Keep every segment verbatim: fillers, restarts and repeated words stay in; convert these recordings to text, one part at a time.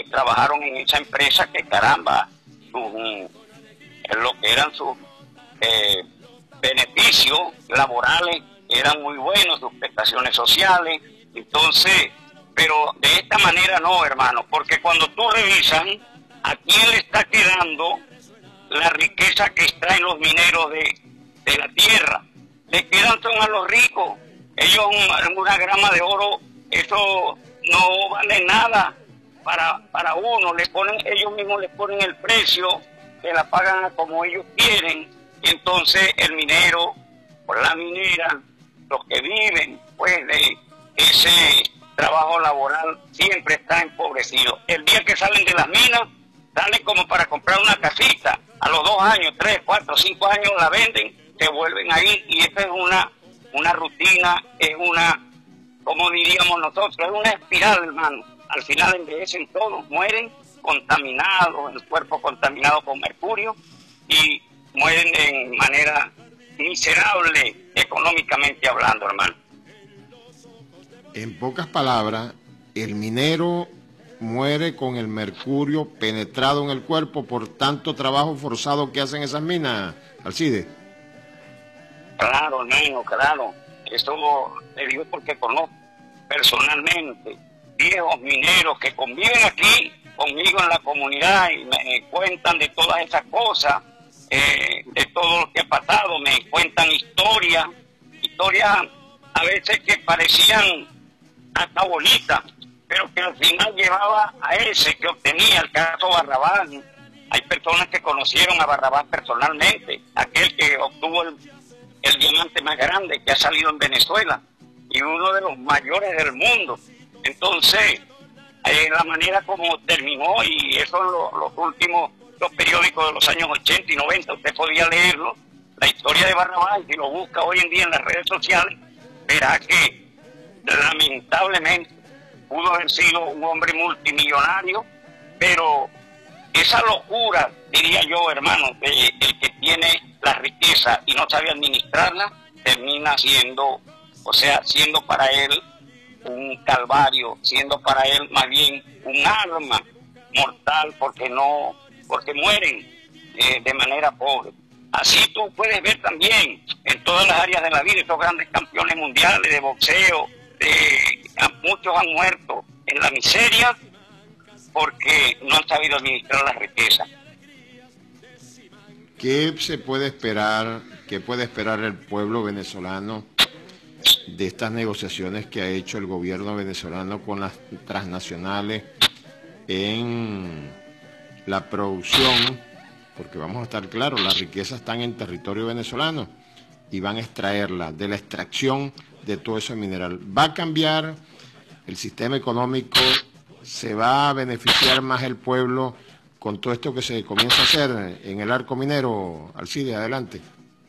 trabajaron en esa empresa que caramba, sus, lo que eran sus eh, beneficios laborales eran muy buenos, sus prestaciones sociales. Entonces, pero de esta manera no, hermano, porque cuando tú revisas a quién le está quedando la riqueza que extraen los mineros de, de la tierra, le quedan son a los ricos. Ellos una grama de oro, eso no vale nada para, para uno, le ponen, ellos mismos le ponen el precio, que la pagan como ellos quieren, y entonces el minero, por la minera, los que viven pues de ese trabajo laboral siempre está empobrecido. El día que salen de las minas, salen como para comprar una casita, a los dos años, tres, cuatro, cinco años la venden, se vuelven ahí, y esta es una, una rutina, es una, como diríamos nosotros, es una espiral, hermano. Al final envejecen todos, mueren contaminados, el cuerpo contaminado con mercurio, y mueren de manera miserable económicamente hablando, hermano. En pocas palabras, el minero muere con el mercurio penetrado en el cuerpo por tanto trabajo forzado que hacen esas minas, Alcide. Claro, hermano, claro. Esto le digo porque conozco personalmente viejos mineros que conviven aquí conmigo en la comunidad y me cuentan de todas esas cosas, eh, de todo lo que ha pasado, me cuentan historias, historias a veces que parecían hasta bonitas, pero que al final llevaba a ese que obtenía, el caso Barrabás. Hay personas que conocieron a Barrabás personalmente, aquel que obtuvo el, el diamante más grande que ha salido en Venezuela y uno de los mayores del mundo. Entonces, eh, la manera como terminó, y eso en lo, los últimos, los periódicos de los años ochenta y noventa, usted podía leerlo, la historia de Barrabás, y si lo busca hoy en día en las redes sociales, verá que lamentablemente pudo haber sido un hombre multimillonario, pero esa locura, diría yo, hermano, de el que tiene la riqueza y no sabe administrarla, termina siendo, o sea, siendo para él un calvario, siendo para él más bien un arma mortal, porque no, porque mueren eh, de manera pobre. Así tú puedes ver también en todas las áreas de la vida, estos grandes campeones mundiales de boxeo, de, muchos han muerto en la miseria porque no han sabido administrar la riqueza. ¿Qué se puede esperar, qué puede esperar el pueblo venezolano de estas negociaciones que ha hecho el gobierno venezolano con las transnacionales en la producción? Porque vamos a estar claros, las riquezas están en territorio venezolano y van a extraerla de la extracción de todo ese mineral. ¿Va a cambiar el sistema económico? ¿Se va a beneficiar más el pueblo con todo esto que se comienza a hacer en el arco minero? Alcide, adelante.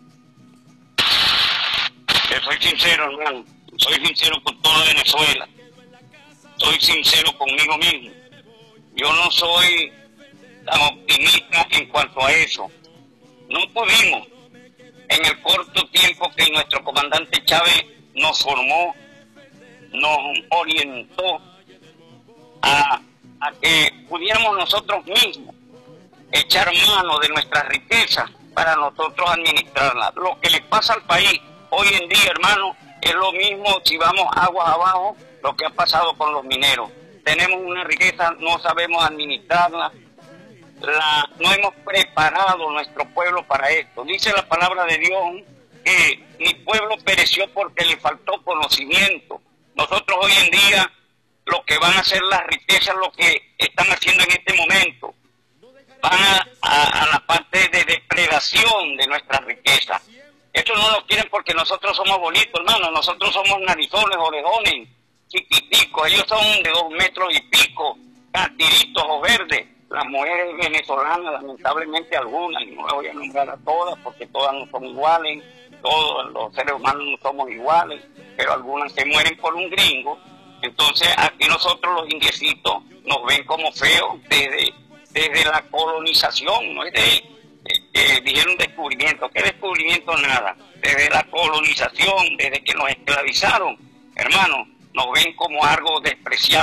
Yo soy sincero, hermano. Soy sincero con toda Venezuela. Soy sincero conmigo mismo. Yo no soy tan optimista en cuanto a eso. No pudimos, en el corto tiempo que nuestro comandante Chávez nos formó, nos orientó a, a que pudiéramos nosotros mismos echar mano de nuestras riquezas para nosotros administrarlas. Lo que le pasa al país hoy en día, hermano, es lo mismo si vamos aguas abajo, lo que ha pasado con los mineros. Tenemos una riqueza, no sabemos administrarla, la, no hemos preparado nuestro pueblo para esto. Dice la palabra de Dios que mi pueblo pereció porque le faltó conocimiento. Nosotros hoy en día, lo que van a hacer las riquezas, lo que están haciendo en este momento, van a, a, a la parte de depredación de nuestras riquezas. Esto no lo quieren porque nosotros somos bonitos, hermano. Nosotros somos narizones, orejones, chiquiticos. Ellos son de dos metros y pico, catiritos o verdes. Las mujeres venezolanas, lamentablemente algunas, y no las voy a nombrar a todas porque todas no son iguales, todos los seres humanos no somos iguales, pero algunas se mueren por un gringo. Entonces aquí nosotros los indiecitos nos ven como feos desde, desde la colonización, no es de, de, de dijeron descubrimiento. ¿Qué descubrimiento? Nada. Desde la colonización, desde que nos esclavizaron, hermano, nos ven como algo despreciable.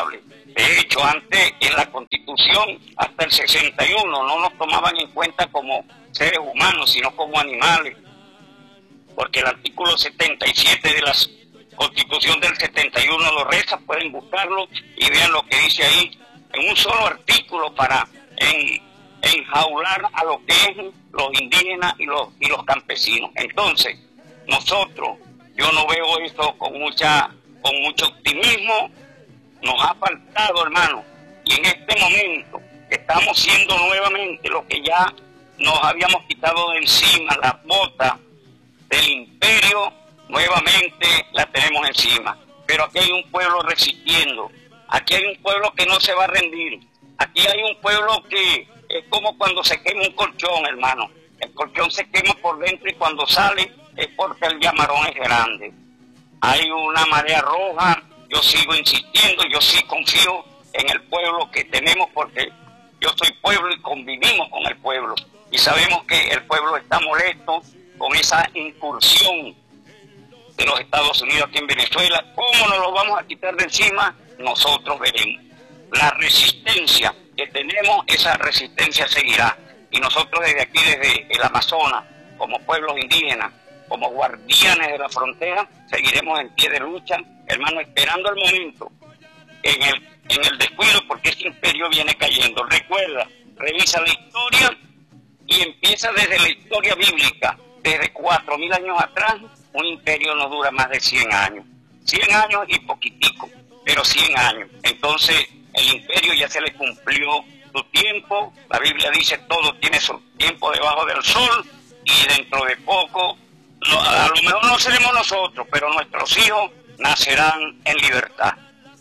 De hecho, antes en la Constitución, hasta el sesenta y uno, no nos tomaban en cuenta como seres humanos, sino como animales. Porque el artículo setenta y siete de la Constitución del setenta y uno lo reza, pueden buscarlo y vean lo que dice ahí, en un solo artículo para en, enjaular a lo que es los indígenas y los, y los campesinos. Entonces, nosotros, yo no veo esto con mucha, con mucho optimismo. Nos ha faltado, hermano, y en este momento estamos siendo nuevamente lo que ya nos habíamos quitado de encima, las botas del imperio, nuevamente la tenemos encima. Pero aquí hay un pueblo resistiendo, aquí hay un pueblo que no se va a rendir, aquí hay un pueblo que es como cuando se quema un colchón, hermano. El colchón se quema por dentro y cuando sale es porque el llamarón es grande. Hay una marea roja. Yo sigo insistiendo, yo sí confío en el pueblo que tenemos porque yo soy pueblo y convivimos con el pueblo. Y sabemos que el pueblo está molesto con esa incursión de los Estados Unidos aquí en Venezuela. ¿Cómo nos lo vamos a quitar de encima? Nosotros veremos. La resistencia que tenemos, esa resistencia seguirá. Y nosotros desde aquí, desde el Amazonas, como pueblos indígenas, como guardianes de la frontera, seguiremos en pie de lucha, hermano, esperando el momento, en el, en el descuido, porque ese imperio viene cayendo. Recuerda, revisa la historia y empieza desde la historia bíblica, desde cuatro mil años atrás. Un imperio no dura más de cien años, cien años y poquitico, pero cien años. Entonces, el imperio ya se le cumplió su tiempo. La Biblia dice, todo tiene su tiempo debajo del sol, y dentro de poco, no, a lo mejor no seremos nosotros, pero nuestros hijos nacerán en libertad.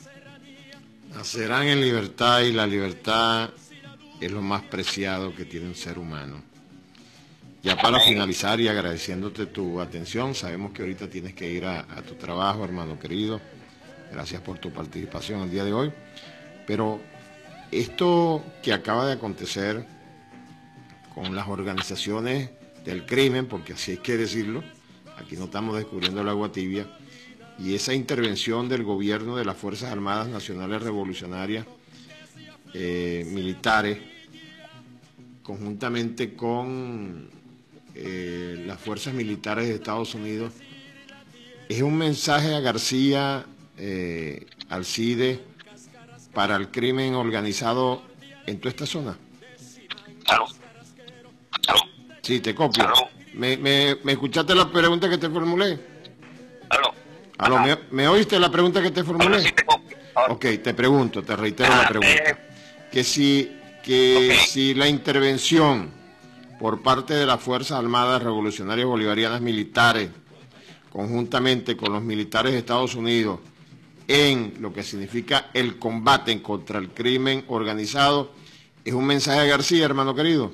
Nacerán en libertad, y la libertad es lo más preciado que tiene un ser humano. Ya para Amén. Finalizar y agradeciéndote tu atención, sabemos que ahorita tienes que ir a, a tu trabajo, hermano querido. Gracias por tu participación el día de hoy. Pero esto que acaba de acontecer con las organizaciones del crimen, porque así hay que decirlo, aquí no estamos descubriendo el agua tibia, y esa intervención del gobierno de las Fuerzas Armadas Nacionales Revolucionarias eh, militares, conjuntamente con eh, las fuerzas militares de Estados Unidos, es un mensaje a García, eh, Alcide, para el crimen organizado en toda esta zona. ¿Aló? ¿Aló? Sí, te copio. ¿Aló? ¿Me, me, ¿Me escuchaste la pregunta que te formulé? ¿Aló? ¿Aló? ¿Me, ¿Me oíste la pregunta que te formulé? Ahora sí te copio. Ahora. Ok, te pregunto, te reitero Ah, la pregunta. eh, Que si, que okay. si la intervención por parte de las Fuerzas Armadas Revolucionarias Bolivarianas Militares, conjuntamente con los militares de Estados Unidos, en lo que significa el combate contra el crimen organizado, es un mensaje a García, hermano querido.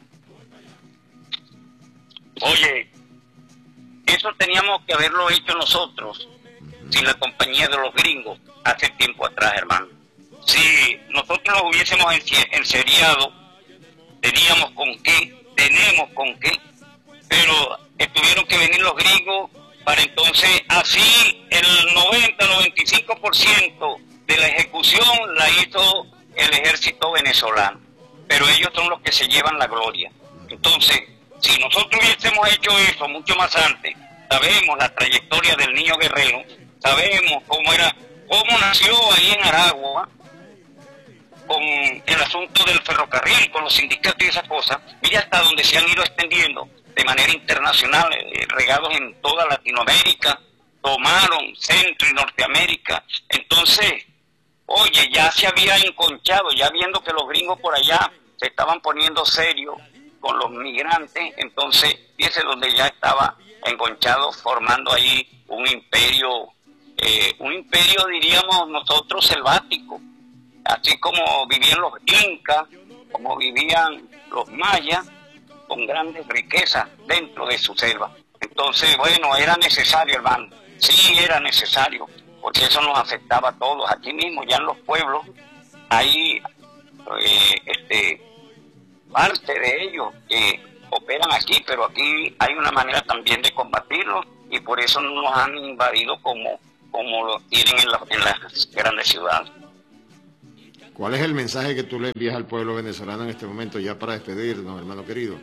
Oye, eso teníamos que haberlo hecho nosotros, uh-huh. sin la compañía de los gringos, hace tiempo atrás, hermano. Si nosotros lo hubiésemos enseriado, teníamos con qué, tenemos con qué, pero tuvieron que venir los gringos para entonces, así el noventa, noventa y cinco por ciento de la ejecución la hizo el ejército venezolano, pero ellos son los que se llevan la gloria. Entonces, si nosotros hubiésemos hecho eso mucho más antes, sabemos la trayectoria del niño guerrero, sabemos cómo era, cómo nació ahí en Aragua, con el asunto del ferrocarril, con los sindicatos y esas cosas, mira hasta donde se han ido extendiendo de manera internacional, eh, regados en toda Latinoamérica, tomaron Centro y Norteamérica. Entonces, oye, ya se había enconchado, ya viendo que los gringos por allá se estaban poniendo serios con los migrantes, entonces, fíjese donde ya estaba enconchado, formando ahí un imperio, eh, un imperio, diríamos nosotros, selvático, así como vivían los incas, como vivían los mayas, con grandes riquezas dentro de su selva. Entonces, bueno, era necesario, hermano, sí era necesario, porque eso nos afectaba a todos, aquí mismo, ya en los pueblos, ahí, eh, este, parte de ellos que operan aquí, pero aquí hay una manera también de combatirlos, y por eso no nos han invadido como, como lo tienen en, la, en las grandes ciudades. ¿Cuál es el mensaje que tú le envías al pueblo venezolano en este momento, ya para despedirnos, hermano querido?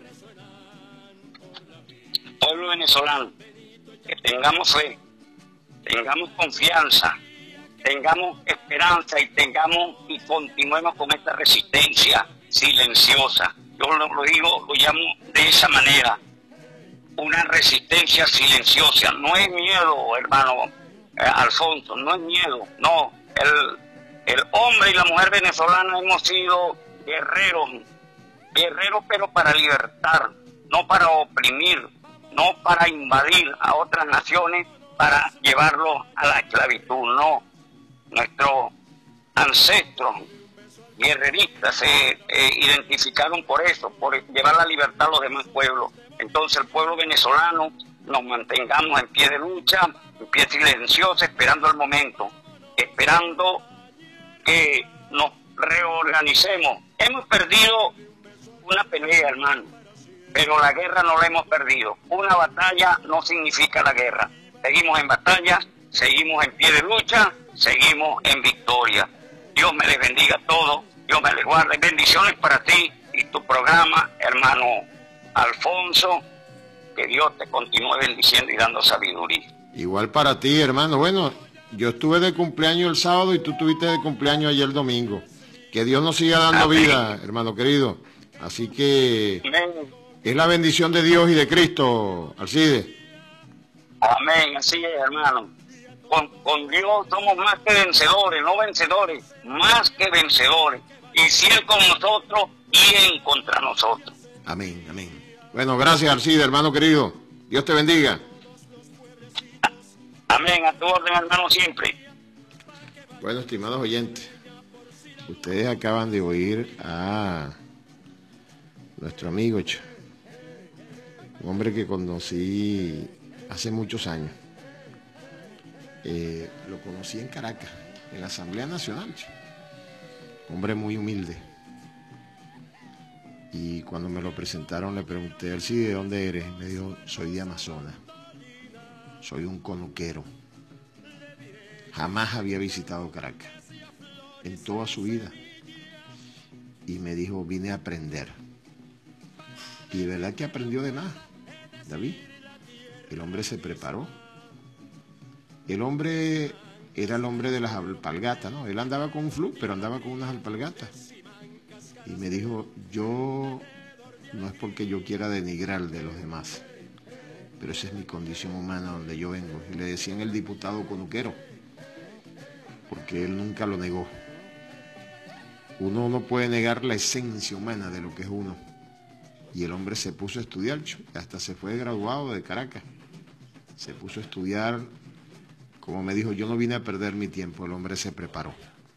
Pueblo venezolano, que tengamos fe, tengamos confianza, tengamos esperanza y tengamos y continuemos con esta resistencia silenciosa. Yo lo, lo digo, lo llamo de esa manera, una resistencia silenciosa. No es miedo, hermano eh, Alfonso, no es miedo, no. El, el hombre y la mujer venezolana hemos sido guerreros, guerreros pero para libertar, no para oprimir, no para invadir a otras naciones, para llevarlos a la esclavitud, no. Nuestros ancestros guerreristas se eh, identificaron por eso, por llevar la libertad a los demás pueblos. Entonces el pueblo venezolano nos mantengamos en pie de lucha, en pie silencioso, esperando el momento, esperando que nos reorganicemos. Hemos perdido una pelea, hermano, pero la guerra no la hemos perdido. Una batalla no significa la guerra. Seguimos en batalla, seguimos en pie de lucha, seguimos en victoria. Dios me les bendiga a todos, Dios me les guarde. Bendiciones para ti y tu programa, hermano Alfonso. Que Dios te continúe bendiciendo y dando sabiduría. Igual para ti, hermano. Bueno, yo estuve de cumpleaños el sábado y tú estuviste de cumpleaños ayer el domingo. Que Dios nos siga dando Amén. Vida, hermano querido. Así que Amén. Es la bendición de Dios y de Cristo, Alcides. Amén, así es, hermano. Con, con Dios somos más que vencedores, no vencedores, más que vencedores. Y si Él con nosotros, ¿quién contra nosotros? Amén, amén. Bueno, gracias, Alcides, hermano querido. Dios te bendiga. Amén, a tu orden, hermano, siempre. Bueno, estimados oyentes, ustedes acaban de oír a nuestro amigo, un hombre que conocí hace muchos años. Eh, lo conocí en Caracas, en la Asamblea Nacional. Un hombre muy humilde. Y cuando me lo presentaron le pregunté, él sí, ¿de dónde eres? Y me dijo, soy de Amazonas, soy un conuquero. Jamás había visitado Caracas en toda su vida. Y me dijo, vine a aprender. Y de verdad que aprendió de más, David. El hombre se preparó. El hombre era el hombre de las alpargatas, ¿no? Él andaba con un flu, pero andaba con unas alpargatas. Y me dijo, yo, no es porque yo quiera denigrar de los demás, pero esa es mi condición humana donde yo vengo. Y le decían el diputado conuquero, porque él nunca lo negó. Uno no puede negar la esencia humana de lo que es uno. Y el hombre se puso a estudiar, hasta se fue graduado de Caracas. Se puso a estudiar, como me dijo, yo no vine a perder mi tiempo, el hombre se preparó.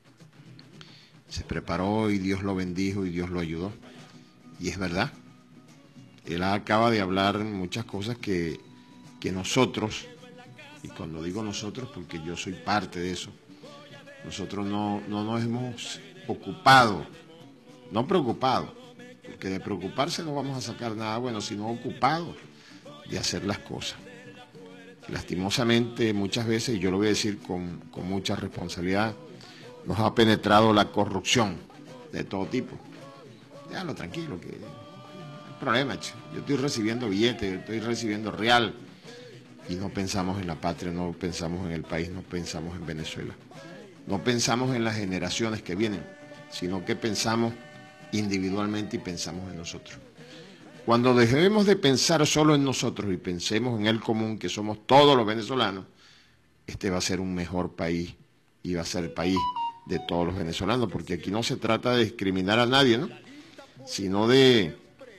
Se preparó y Dios lo bendijo y Dios lo ayudó. Y es verdad. Él acaba de hablar muchas cosas que, que nosotros, y cuando digo nosotros porque yo soy parte de eso, nosotros no, no nos hemos ocupado, no preocupado, porque de preocuparse no vamos a sacar nada bueno, sino ocupado de hacer las cosas. Lastimosamente, muchas veces, y yo lo voy a decir con, con mucha responsabilidad, nos ha penetrado la corrupción de todo tipo. Déjalo tranquilo, que no hay problema, che. Yo estoy recibiendo billetes, yo estoy recibiendo real, y no pensamos en la patria, no pensamos en el país, no pensamos en Venezuela. No pensamos en las generaciones que vienen, sino que pensamos individualmente y pensamos en nosotros. Cuando dejemos de pensar solo en nosotros y pensemos en el común, que somos todos los venezolanos, este va a ser un mejor país y va a ser el país de todos los venezolanos, porque aquí no se trata de discriminar a nadie, ¿no? Sino de,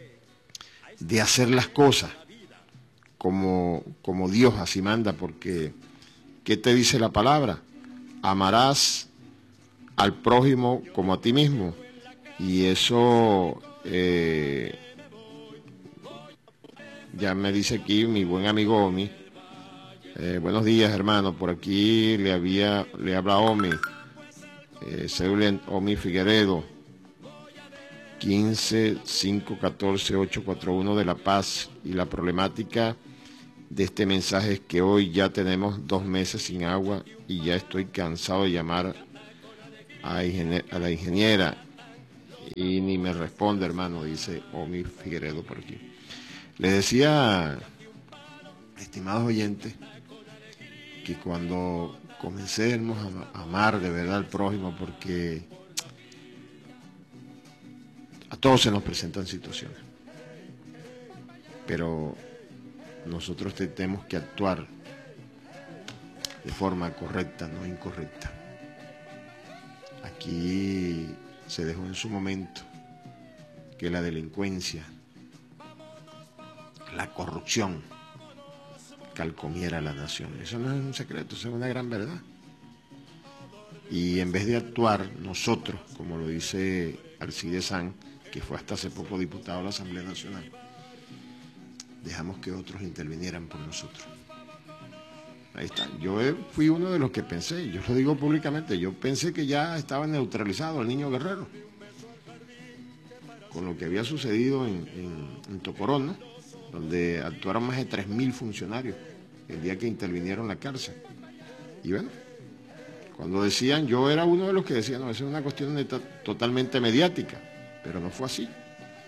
de hacer las cosas como, como Dios así manda, porque ¿qué te dice la palabra? Amarás al prójimo como a ti mismo, y eso eh, ya me dice aquí mi buen amigo Omi. Eh, buenos días, hermano, por aquí le había le habla Omi, eh, cédula Omi Figueredo, quince cinco catorce ocho cuatro uno de La Paz, y la problemática de este mensaje es que hoy ya tenemos dos meses sin agua y ya estoy cansado de llamar a, a la ingeniera, y ni me responde, hermano, dice Omi Figueredo por aquí. Le decía, estimados oyentes, que cuando comencemos a amar de verdad al prójimo, porque a todos se nos presentan situaciones, pero nosotros tenemos que actuar de forma correcta, no incorrecta. Aquí se dejó en su momento que la delincuencia, la corrupción, calcomiera a la nación. Eso no es un secreto, eso es una gran verdad. Y en vez de actuar nosotros, como lo dice Alcides Sanz, que fue hasta hace poco diputado de la Asamblea Nacional, dejamos que otros intervinieran por nosotros. Ahí está. Yo fui uno de los que pensé, yo lo digo públicamente, yo pensé que ya estaba neutralizado el niño Guerrero, con lo que había sucedido en, en, en Tocorón, ¿no? Donde actuaron más de tres mil funcionarios el día que intervinieron la cárcel. Y bueno, cuando decían, yo era uno de los que decían, no, eso es una cuestión de, totalmente mediática, pero no fue así.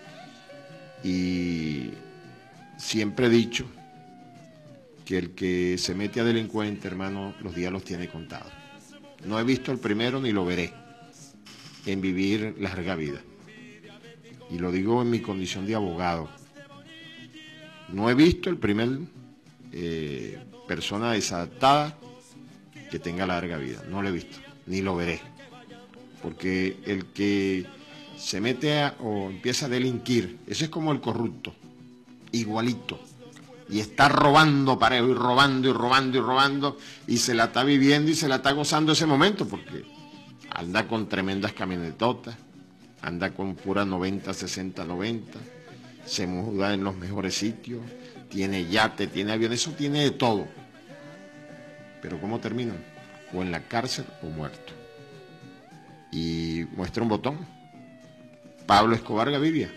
Y siempre he dicho que el que se mete a delincuente, hermano, los días los tiene contados. No he visto el primero ni lo veré en vivir larga vida. Y lo digo en mi condición de abogado. No he visto el primer eh, persona desadaptada que tenga larga vida. No lo he visto, ni lo veré. Porque el que se mete a, o empieza a delinquir, ese es como el corrupto, igualito. Y está robando parejo, y robando, y robando, y robando, y se la está viviendo y se la está gozando ese momento, porque anda con tremendas camionetotas, anda con pura noventa, sesenta, noventa, se muda en los mejores sitios, tiene yate, tiene avión, eso tiene de todo. Pero ¿cómo terminan? O en la cárcel o muerto. Y muestra un botón. Pablo Escobar Gaviria,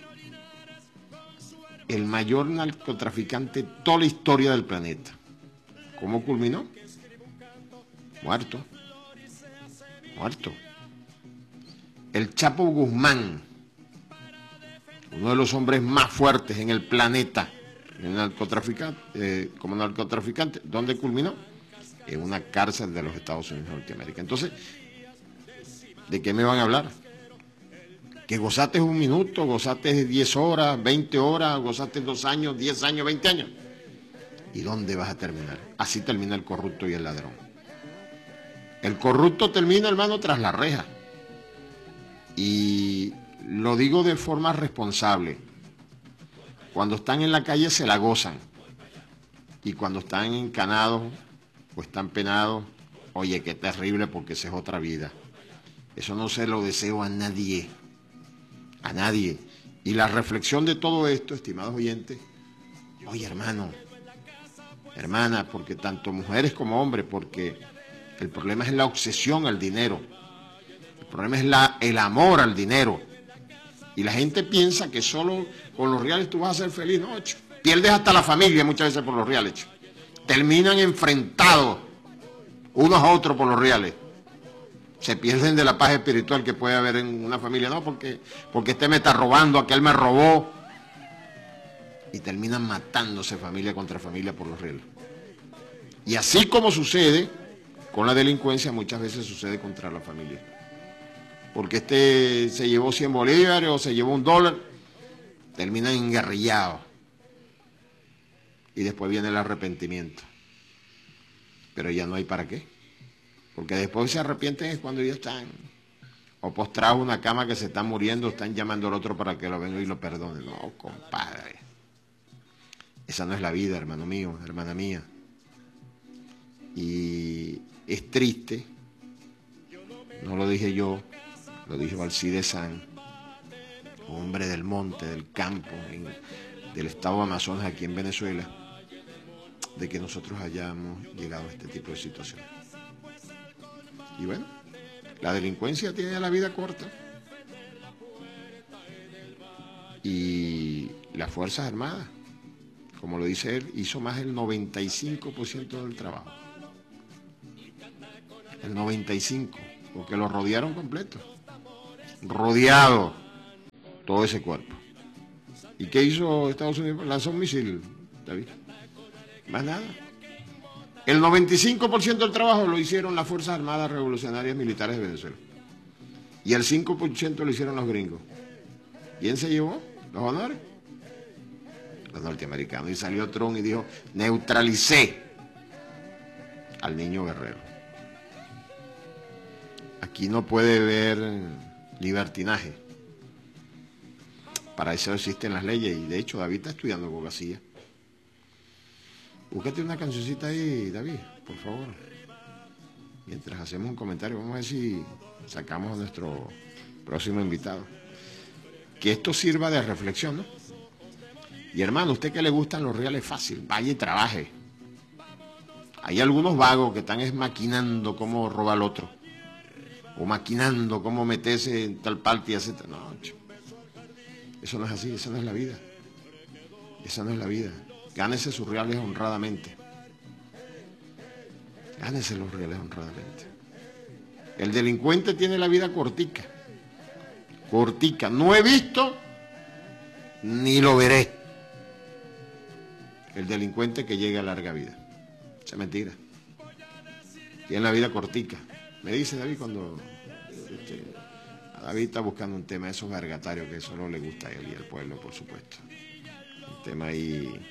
el mayor narcotraficante de toda la historia del planeta. ¿Cómo culminó? Muerto. Muerto. El Chapo Guzmán, uno de los hombres más fuertes en el planeta, en narcotraficante, eh, como narcotraficante, ¿dónde culminó? En una cárcel de los Estados Unidos de Norteamérica. Entonces, ¿de qué me van a hablar? Que gozaste un minuto, gozaste diez horas, veinte horas, gozaste dos años, diez años, veinte años. ¿Y dónde vas a terminar? Así termina el corrupto y el ladrón. El corrupto termina, hermano, tras la reja. Y lo digo de forma responsable. Cuando están en la calle se la gozan. Y cuando están encanados o están penados, oye, qué terrible, porque esa es otra vida. Eso no se lo deseo a nadie. A nadie. Y la reflexión de todo esto, estimados oyentes, oye, hermano, hermana, porque tanto mujeres como hombres, porque el problema es la obsesión al dinero. El problema es la, el amor al dinero. Y la gente piensa que solo con los reales tú vas a ser feliz. No, chico. Pierdes hasta la familia muchas veces por los reales, chico. Terminan enfrentados unos a otros por los reales. Se pierden de la paz espiritual que puede haber en una familia. No, porque, porque este me está robando, aquel me robó. Y terminan matándose familia contra familia por los reales. Y así como sucede con la delincuencia, muchas veces sucede contra la familia. Porque este se llevó cien bolívares o se llevó un dólar, terminan enguerrillados. Y después viene el arrepentimiento. Pero ya no hay para qué. Porque después se arrepienten es cuando ya están o postrados en una cama, que se están muriendo, están llamando al otro para que lo venga y lo perdone. No, compadre. Esa no es la vida, hermano mío, hermana mía. Y es triste, no lo dije yo, lo dijo Alcides Sanz, hombre del monte, del campo, en, del estado de Amazonas, aquí en Venezuela, de que nosotros hayamos llegado a este tipo de situaciones. Y bueno, la delincuencia tiene la vida corta. Y las Fuerzas Armadas, como lo dice él, hizo más del noventa y cinco por ciento del trabajo. El noventa y cinco por ciento. porque lo rodearon completo. Rodeado todo ese cuerpo. ¿Y qué hizo Estados Unidos? Lanzó un misil, David. Más nada. El noventa y cinco por ciento del trabajo lo hicieron las Fuerzas Armadas Revolucionarias Militares de Venezuela. Y el cinco por ciento lo hicieron los gringos. ¿Quién se llevó los honores? Los norteamericanos. Y salió Trump y dijo, neutralicé al niño guerrero. Aquí no puede haber libertinaje. Para eso existen las leyes. Y de hecho David está estudiando abogacía. Búscate una cancioncita ahí, David, por favor. Mientras hacemos un comentario, vamos a ver si sacamos a nuestro próximo invitado. Que esto sirva de reflexión, ¿no? Y hermano, usted que le gustan los reales, fácil, vaya y trabaje. Hay algunos vagos que están es maquinando cómo robar al otro. O maquinando cómo meterse en tal parte y hacer tal. No, eso no es así, esa no es la vida. Esa no es la vida. Gánese sus reales honradamente. Gánese los reales honradamente. El delincuente tiene la vida cortica. Cortica. No he visto ni lo veré el delincuente que llegue a larga vida. Esa es mentira. Tiene la vida cortica. Me dice David cuando este, David está buscando un tema de esos gargatarios que solo le gusta a él y al pueblo, por supuesto. Un tema ahí.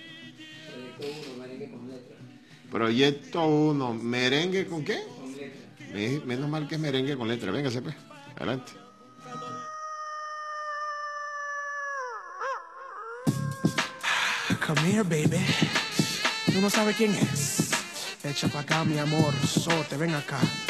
Proyecto uno, merengue con qué? Con letra. Menos mal que es merengue con letra. Véngase pues, adelante. Come here, baby. ¿Tú no sabes quién es? Echa para acá, mi amor. Sote, ven acá.